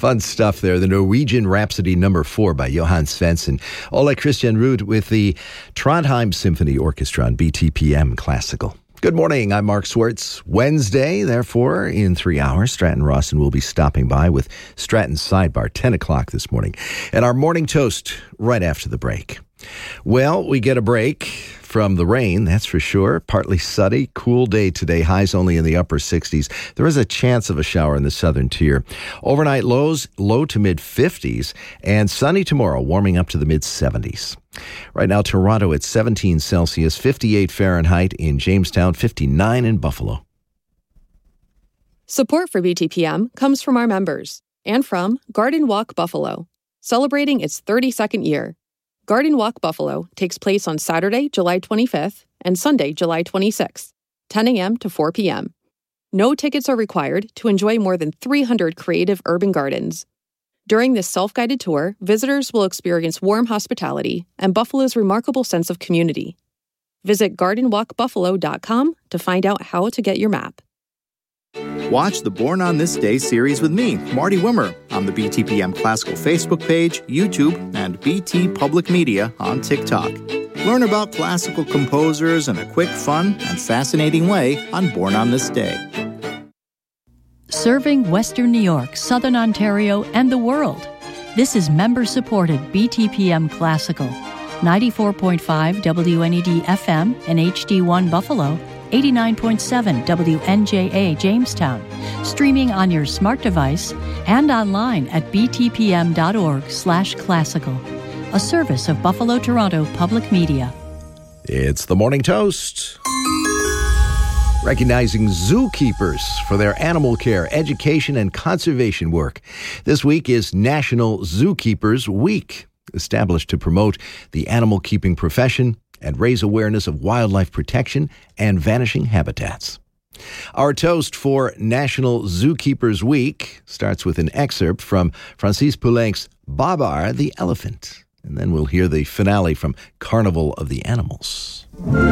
Fun stuff there. The Norwegian Rhapsody No. 4 by Johann Svensson. Ole Christian Ruud with the Trondheim Symphony Orchestra on BTPM Classical. Good morning, I'm Mark Swartz. Wednesday, therefore, in 3 hours, Stratton Rawson will be stopping by with Stratton's Sidebar, 10 o'clock this morning. And our morning toast right after the break. Well, we get a break from the rain, that's for sure. Partly sunny, cool day today, highs only in the upper 60s. There is a chance of a shower in the southern tier. Overnight lows, low to mid 50s, and sunny tomorrow, warming up to the mid 70s. Right now, Toronto at 17 Celsius, 58 Fahrenheit in Jamestown, 59 in Buffalo. Support for BTPM comes from our members and from Garden Walk Buffalo, celebrating its 32nd year. Garden Walk Buffalo takes place on Saturday, July 25th and Sunday, July 26th, 10 a.m. to 4 p.m. No tickets are required to enjoy more than 300 creative urban gardens. During this self-guided tour, visitors will experience warm hospitality and Buffalo's remarkable sense of community. Visit gardenwalkbuffalo.com to find out how to get your map. Watch the Born on This Day series with me, Marty Wimmer, on the BTPM Classical Facebook page, YouTube, and BT Public Media on TikTok. Learn about classical composers in a quick, fun, and fascinating way on Born on This Day. Serving Western New York, Southern Ontario, and the world. This is member-supported BTPM Classical. 94.5 WNED FM and HD1 Buffalo, 89.7 WNJA Jamestown, streaming on your smart device and online at btpm.org/classical, a service of Buffalo Toronto Public Media. It's the Morning Toast. Recognizing zookeepers for their animal care, education, and conservation work. This week is National Zookeepers Week, established to promote the animal keeping profession and raise awareness of wildlife protection and vanishing habitats. Our toast for National Zookeepers Week starts with an excerpt from Francis Poulenc's Babar the Elephant. And then we'll hear the finale from Carnival of the Animals.